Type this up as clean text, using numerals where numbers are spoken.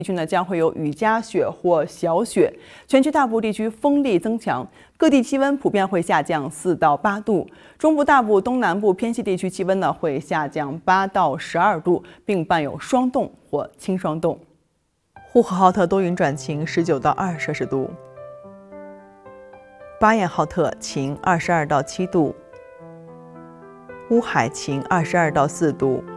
地区呢将会有雨夹雪或小雪，全区大部地区风力增强，各地气温普遍会下降4到8度。中部大部、东南部偏西地区气温呢会下降8到12度，并伴有霜冻或轻霜冻。呼和浩特多云转晴，19到20摄氏度。巴彦浩特晴，22到7度。乌海晴，22到4度。